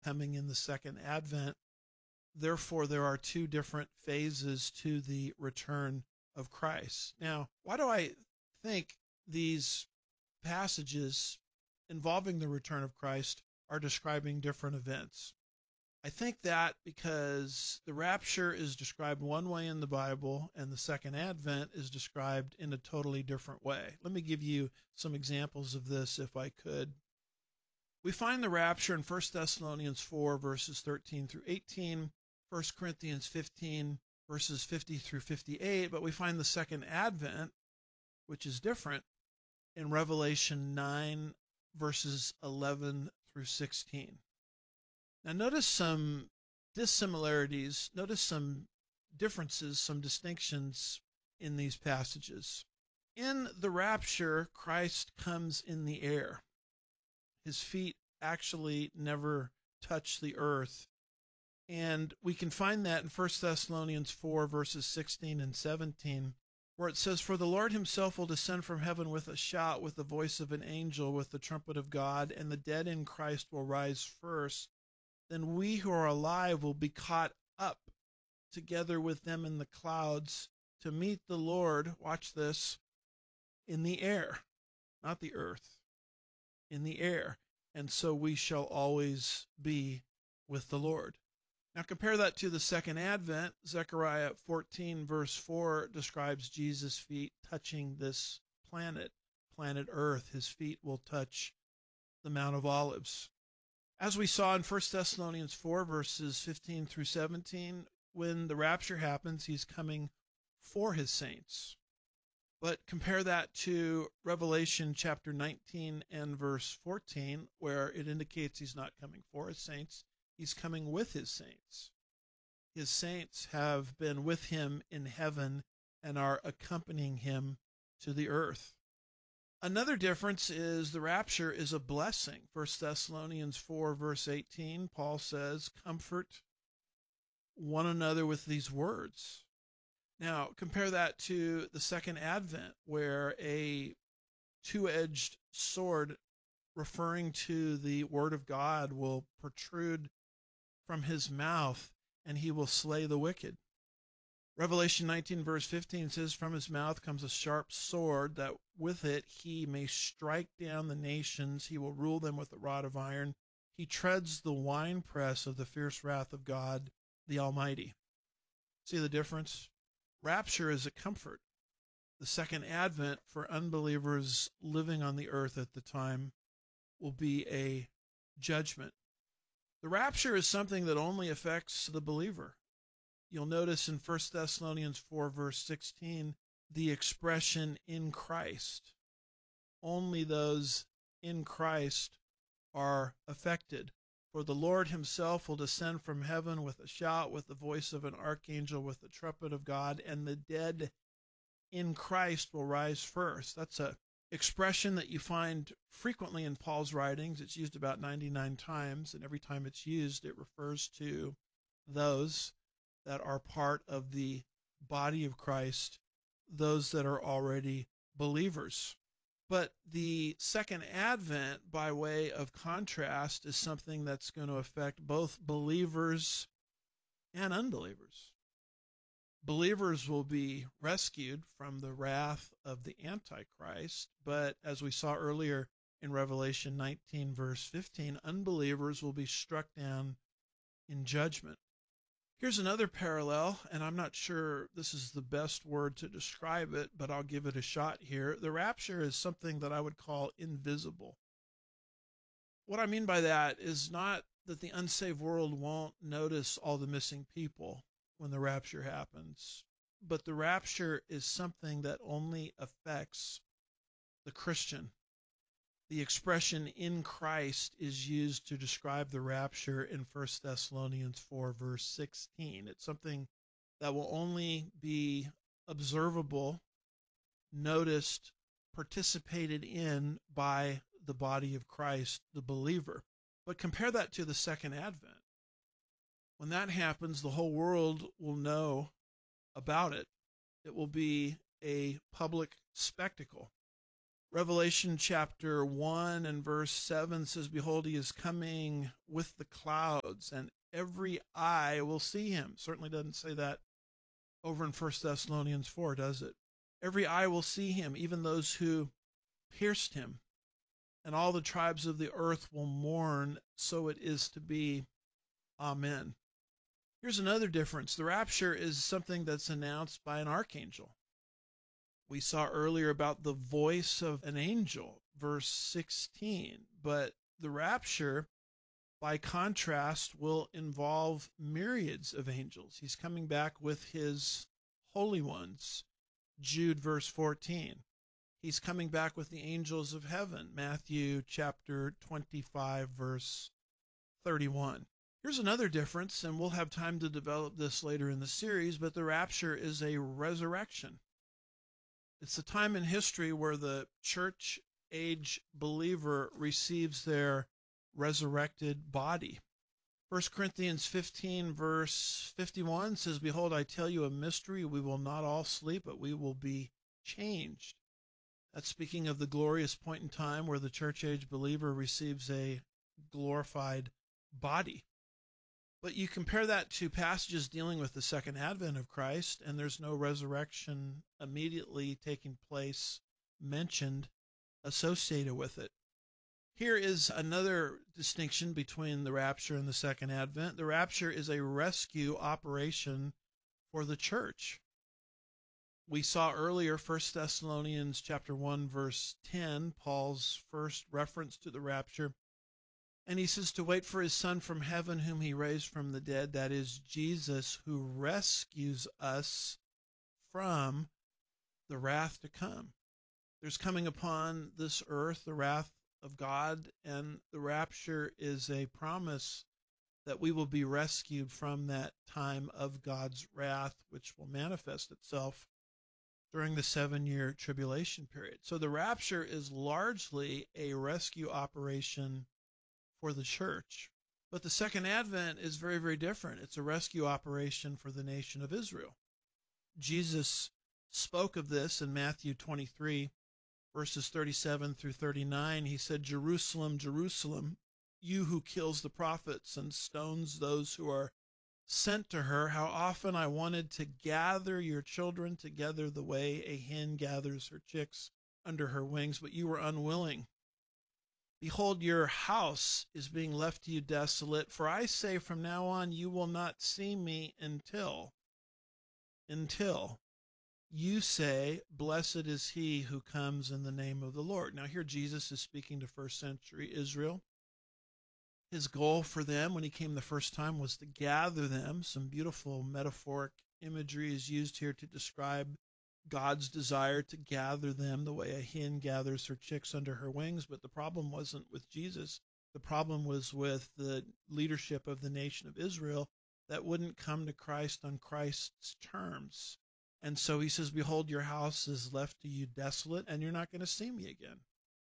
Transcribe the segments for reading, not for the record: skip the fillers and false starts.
coming in the second advent. Therefore, there are two different phases to the return of Christ. Now, why do I think these passages involving the return of Christ are describing different events? I think that because the rapture is described one way in the Bible and the second advent is described in a totally different way. Let me give you some examples of this if I could. We find the rapture in 1 Thessalonians 4, verses 13 through 18, 1 Corinthians 15, verses 50 through 58, but we find the second advent, which is different, in Revelation 9, verses 11 through 16. Now notice some dissimilarities, notice some differences, some distinctions in these passages. In the rapture, Christ comes in the air. His feet actually never touch the earth. And we can find that in 1 Thessalonians 4, verses 16 and 17, where it says, "For the Lord himself will descend from heaven with a shout, with the voice of an angel, with the trumpet of God, and the dead in Christ will rise first. Then we who are alive will be caught up together with them in the clouds to meet the Lord," watch this, "in the air," not the earth, "in the air. And so we shall always be with the Lord." Now compare that to the second advent. Zechariah 14, verse 4 describes Jesus' feet touching this planet Earth. His feet will touch the Mount of Olives. As we saw in 1 Thessalonians 4, verses 15 through 17, when the rapture happens, he's coming for his saints. But compare that to Revelation chapter 19 and verse 14, where it indicates he's not coming for his saints, he's coming with his saints. His saints have been with him in heaven and are accompanying him to the earth. Another difference is the rapture is a blessing. 1 Thessalonians 4, verse 18, Paul says, "Comfort one another with these words." Now, compare that to the second advent, where a two-edged sword referring to the word of God will protrude from his mouth, and he will slay the wicked. Revelation 19, verse 15 says, "From his mouth comes a sharp sword, that with it he may strike down the nations. He will rule them with a rod of iron. He treads the winepress of the fierce wrath of God, the Almighty." See the difference? Rapture is a comfort. The second advent for unbelievers living on the earth at the time will be a judgment. The rapture is something that only affects the believer. You'll notice in 1 Thessalonians 4, verse 16, the expression "in Christ." Only those in Christ are affected. "For the Lord himself will descend from heaven with a shout, with the voice of an archangel, with the trumpet of God, and the dead in Christ will rise first." That's an expression that you find frequently in Paul's writings. It's used about 99 times, and every time it's used, it refers to those that are part of the body of Christ, those that are already believers. But the second advent, by way of contrast, is something that's going to affect both believers and unbelievers. Believers will be rescued from the wrath of the Antichrist, but as we saw earlier in Revelation 19, verse 15, unbelievers will be struck down in judgment. Here's another parallel, and I'm not sure this is the best word to describe it, but I'll give it a shot here. The rapture is something that I would call invisible. What I mean by that is not that the unsaved world won't notice all the missing people when the rapture happens, but the rapture is something that only affects the Christian. The expression "in Christ" is used to describe the rapture in 1 Thessalonians 4, verse 16. It's something that will only be observable, noticed, participated in by the body of Christ, the believer. But compare that to the second advent. When that happens, the whole world will know about it. It will be a public spectacle. Revelation chapter 1 and verse 7 says, "Behold, he is coming with the clouds, and every eye will see him." Certainly doesn't say that over in 1 Thessalonians 4, does it? Every eye will see him, even those who pierced him, and all the tribes of the earth will mourn. So it is to be. Amen. Here's another difference. The rapture is something that's announced by an archangel. We saw earlier about the voice of an angel, verse 16, but the rapture, by contrast, will involve myriads of angels. He's coming back with his holy ones, Jude verse 14. He's coming back with the angels of heaven, Matthew chapter 25 verse 31. Here's another difference, and we'll have time to develop this later in the series, but the rapture is a resurrection. It's a time in history where the church age believer receives their resurrected body. 1 Corinthians 15 verse 51 says, "Behold, I tell you a mystery. We will not all sleep, but we will be changed." That's speaking of the glorious point in time where the church age believer receives a glorified body. But you compare that to passages dealing with the second advent of Christ, and there's no resurrection immediately taking place mentioned associated with it. Here is another distinction between the rapture and the second advent. The rapture is a rescue operation for the church. We saw earlier 1 Thessalonians chapter 1 verse 10, Paul's first reference to the rapture. And he says to wait for his Son from heaven, whom he raised from the dead, that is Jesus, who rescues us from the wrath to come. There's coming upon this earth the wrath of God, and the rapture is a promise that we will be rescued from that time of God's wrath, which will manifest itself during the 7-year tribulation period. So the rapture is largely a rescue operation for the church. But the second advent is very, very different. It's a rescue operation for the nation of Israel. Jesus spoke of this in Matthew 23, verses 37 through 39. He said, "Jerusalem, Jerusalem, you who kills the prophets and stones those who are sent to her, how often I wanted to gather your children together the way a hen gathers her chicks under her wings, but you were unwilling. Behold, your house is being left to you desolate. For I say from now on you will not see me until you say, blessed is he who comes in the name of the Lord." Now here Jesus is speaking to first century Israel. His goal for them when he came the first time was to gather them. Some beautiful metaphoric imagery is used here to describe God's desire to gather them the way a hen gathers her chicks under her wings. But the problem wasn't with Jesus. The problem was with the leadership of the nation of Israel that wouldn't come to Christ on Christ's terms. And so he says, "Behold, your house is left to you desolate, and you're not going to see me again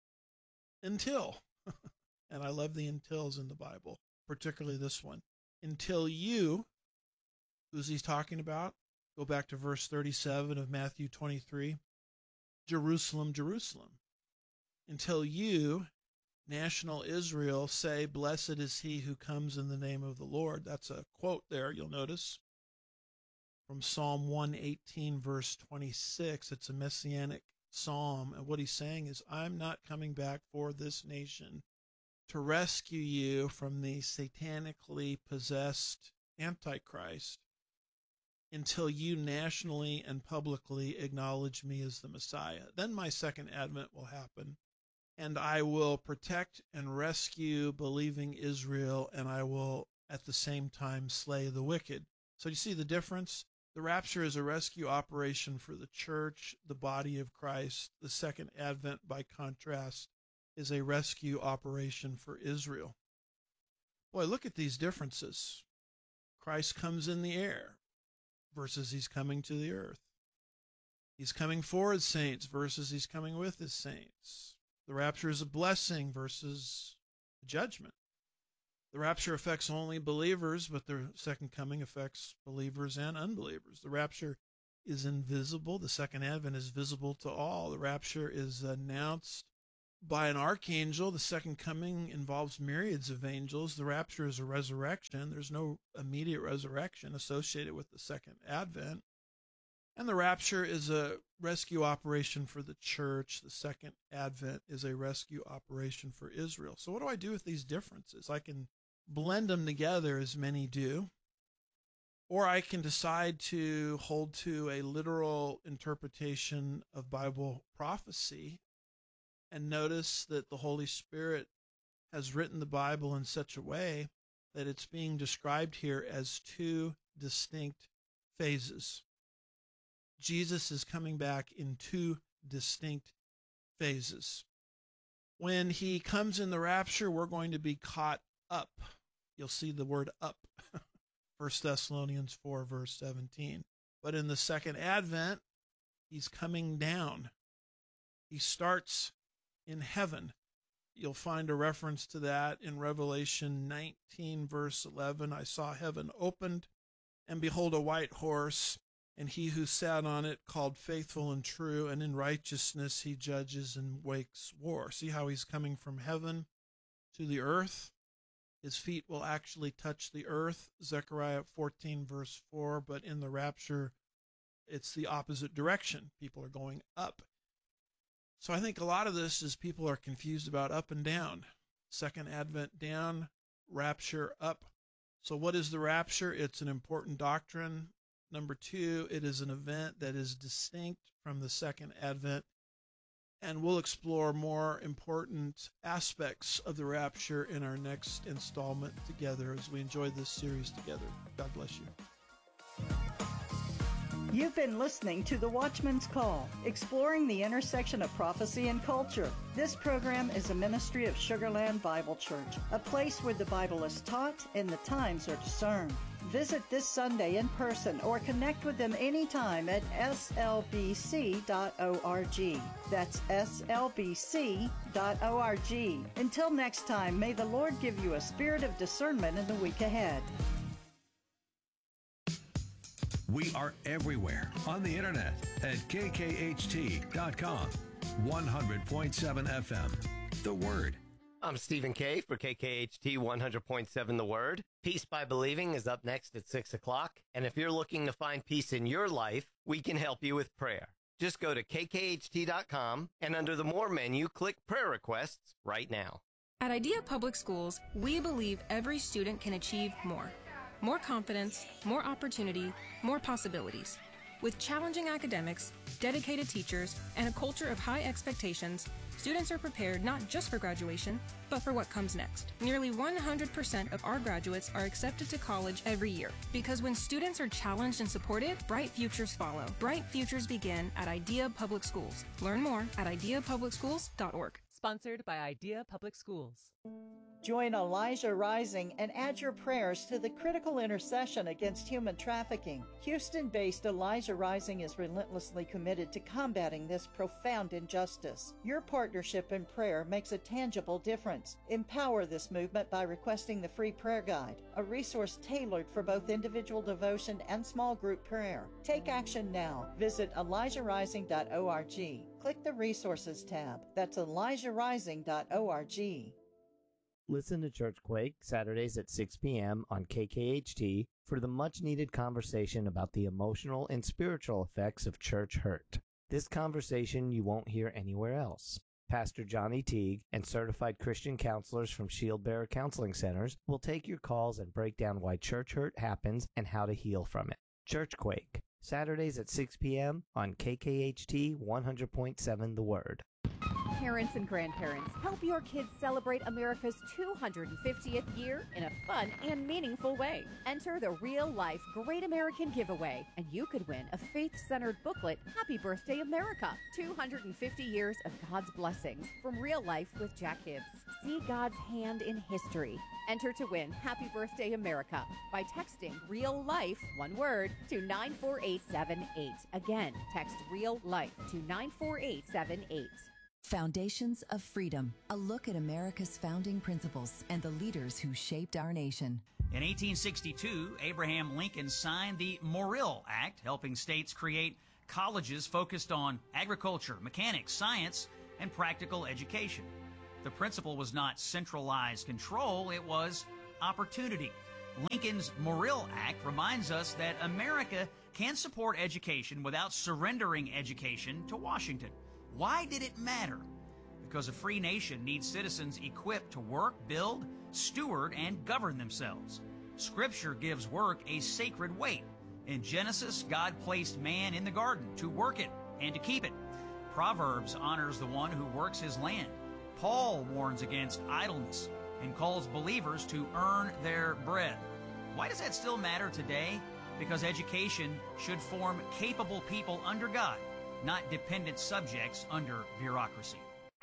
until," and I love the "untils" in the Bible, particularly this one, "until you," who's he talking about? Go back to verse 37 of Matthew 23. "Jerusalem, Jerusalem, until you, national Israel, say, blessed is he who comes in the name of the Lord." That's a quote there, you'll notice, from Psalm 118, verse 26. It's a messianic psalm. And what he's saying is, I'm not coming back for this nation to rescue you from the satanically possessed Antichrist until you nationally and publicly acknowledge me as the Messiah. Then my second advent will happen, and I will protect and rescue believing Israel, and I will at the same time slay the wicked. So you see the difference? The rapture is a rescue operation for the church, the body of Christ. The second advent, by contrast, is a rescue operation for Israel. Boy, look at these differences. Christ comes in the air versus he's coming to the earth. He's coming for his saints versus he's coming with his saints. The rapture is a blessing versus a judgment. The rapture affects only believers, but the second coming affects believers and unbelievers. The rapture is invisible. The second advent is visible to all. The rapture is announced by an archangel. The second coming involves myriads of angels. The rapture is a resurrection. There's no immediate resurrection associated with the second advent. And the rapture is a rescue operation for the church. The second advent is a rescue operation for Israel. So what do I do with these differences? I can blend them together, as many do, or I can decide to hold to a literal interpretation of Bible prophecy and notice that the Holy Spirit has written the Bible in such a way that it's being described here as two distinct phases. Jesus is coming back in two distinct phases. When he comes in the rapture, we're going to be caught up. You'll see the word up, 1 Thessalonians 4, verse 17. But in the second advent, he's coming down. He starts in heaven. You'll find a reference to that in Revelation 19, verse 11. I saw heaven opened, and behold, a white horse, and he who sat on it called Faithful and True, and in righteousness he judges and wakes war. See how he's coming from heaven to the earth? His feet will actually touch the earth, Zechariah 14, verse 4, but in the rapture, it's the opposite direction. People are going up. So I think a lot of this is people are confused about up and down. Second advent down, rapture up. So what is the rapture? It's an important doctrine. Number two, it is an event that is distinct from the second advent. And we'll explore more important aspects of the rapture in our next installment together as we enjoy this series together. God bless you. You've been listening to The Watchman's Call, exploring the intersection of prophecy and culture. This program is a ministry of Sugarland Bible Church, a place where the Bible is taught and the times are discerned. Visit this Sunday in person or connect with them anytime at slbc.org. That's slbc.org. Until next time, may the Lord give you a spirit of discernment in the week ahead. We are everywhere on the internet at kkht.com. 100.7 FM. The Word. I'm Stephen Kay for KKHT 100.7 The Word. Peace by Believing is up next at 6 o'clock. And if you're looking to find peace in your life, we can help you with prayer. Just go to kkht.com and under the More menu, click Prayer Requests right now. At Idea Public Schools, we believe every student can achieve more. More confidence, more opportunity, more possibilities. With challenging academics, dedicated teachers, and a culture of high expectations, students are prepared not just for graduation, but for what comes next. Nearly 100% of our graduates are accepted to college every year, because when students are challenged and supported, bright futures follow. Bright futures begin at Idea Public Schools. Learn more at ideapublicschools.org. Sponsored by Idea Public Schools. Join Elijah Rising and add your prayers to the critical intercession against human trafficking. Houston-based Elijah Rising is relentlessly committed to combating this profound injustice. Your partnership in prayer makes a tangible difference. Empower this movement by requesting the free prayer guide, a resource tailored for both individual devotion and small group prayer. Take action now. Visit ElijahRising.org. Click the Resources tab. That's ElijahRising.org. Listen to Churchquake Saturdays at 6 p.m. on KKHT for the much-needed conversation about the emotional and spiritual effects of church hurt. This conversation you won't hear anywhere else. Pastor Johnny Teague and certified Christian counselors from Shield Bearer Counseling Centers will take your calls and break down why church hurt happens and how to heal from it. Churchquake, Saturdays at 6 p.m. on KKHT 100.7 The Word. Parents and grandparents, help your kids celebrate America's 250th year in a fun and meaningful way. Enter the Real Life Great American Giveaway, and you could win a faith-centered booklet, Happy Birthday America, 250 years of God's blessings from Real Life with Jack Hibbs. See God's hand in history. Enter to win Happy Birthday America by texting Real Life, one word, to 94878. Again, text Real Life to 94878. Foundations of Freedom, a look at America's founding principles and the leaders who shaped our nation. In 1862, Abraham Lincoln signed the Morrill Act, helping states create colleges focused on agriculture, mechanics, science, and practical education. The principle was not centralized control, it was opportunity. Lincoln's Morrill Act reminds us that America can support education without surrendering education to Washington. Why did it matter? Because a free nation needs citizens equipped to work, build, steward, and govern themselves. Scripture gives work a sacred weight. In Genesis, God placed man in the garden to work it and to keep it. Proverbs honors the one who works his land. Paul warns against idleness and calls believers to earn their bread. Why does that still matter today? Because education should form capable people under God, not dependent subjects under bureaucracy.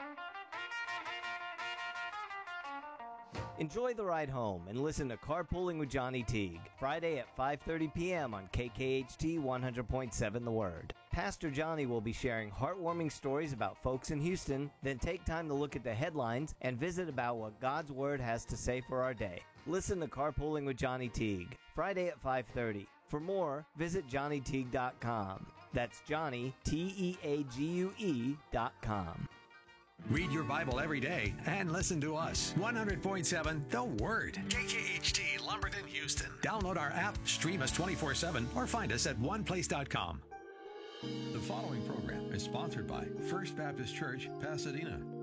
Enjoy the ride home and listen to Carpooling with Johnny Teague, Friday at 5:30 p.m. on KKHT 100.7 The Word. Pastor Johnny will be sharing heartwarming stories about folks in Houston, then take time to look at the headlines and visit about what God's Word has to say for our day. Listen to Carpooling with Johnny Teague, Friday at 5:30. For more, visit JohnnyTeague.com. That's Johnny, TEAGUE.com. Read your Bible every day and listen to us. 100.7 The Word. KKHT Lumberton, Houston. Download our app, stream us 24/7, or find us at oneplace.com. The following program is sponsored by First Baptist Church, Pasadena.